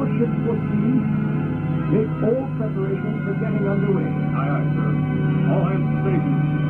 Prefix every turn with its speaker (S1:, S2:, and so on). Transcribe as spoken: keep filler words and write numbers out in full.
S1: ships for sea. Make all preparations for getting underway.
S2: Aye, aye, sir. All hands to stations.